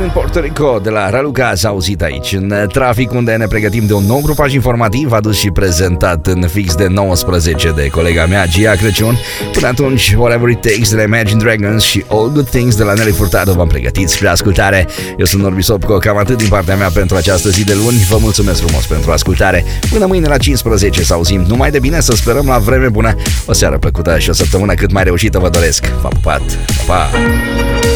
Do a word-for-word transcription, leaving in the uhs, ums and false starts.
in Puerto Rico de la Raluca s-a auzit aici în trafic, unde ne pregătim de un nou grupaj informativ adus și prezentat în fix de nouăsprezece de colega mea Gia Crăciun. Până atunci, Whatever It Takes de la Imagine Dragons și All Good Things de la Nelly Furtado v-am pregătit spre ascultare. Eu sunt Norbi Sopco, cam atât din partea mea pentru această zi de luni. Vă mulțumesc frumos pentru ascultare. Până mâine la cincisprezece să auzim numai de bine, să sperăm la vreme bună. O seară plăcută și o săptămână cât mai reușită vă doresc. V-am pupat! Pa, pa!